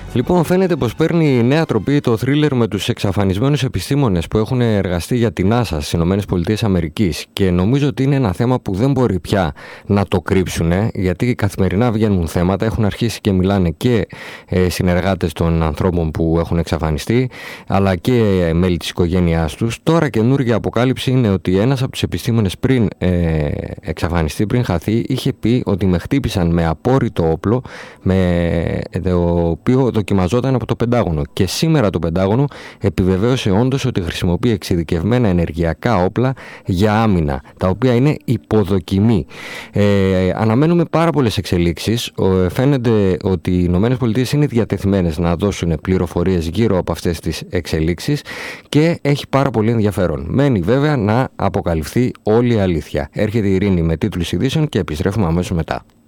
Λοιπόν, φαίνεται πως παίρνει νέα τροπή το θρίλερ με τους εξαφανισμένους επιστήμονες που έχουν εργαστεί για την NASA στις ΗΠΑ, και νομίζω ότι είναι ένα θέμα που δεν μπορεί πια να το κρύψουν, γιατί καθημερινά βγαίνουν θέματα, έχουν αρχίσει και μιλάνε και συνεργάτες των ανθρώπων που έχουν εξαφανιστεί, αλλά και μέλη της οικογένειάς τους. Τώρα καινούργια αποκάλυψη είναι ότι ένας από τους επιστήμονες πριν εξαφανιστεί, πριν χαθεί, είχε πει ότι με χτύπησαν με απόρριτο όπλο, με το οποίο δοκιμαζόταν από το Πεντάγωνο, και σήμερα το Πεντάγωνο επιβεβαίωσε όντως ότι χρησιμοποιεί εξειδικευμένα ενεργειακά όπλα για άμυνα, τα οποία είναι υποδοκιμή. Αναμένουμε πάρα πολλές εξελίξεις. Φαίνεται ότι οι ΗΠΑ είναι διατεθειμένες να δώσουν πληροφορίες γύρω από αυτές τις εξελίξεις και έχει πάρα πολύ ενδιαφέρον. Μένει βέβαια να αποκαλυφθεί όλη η αλήθεια. Έρχεται η Ειρήνη με τίτλους ειδήσεων και επιστρέφουμε αμέσως μετά.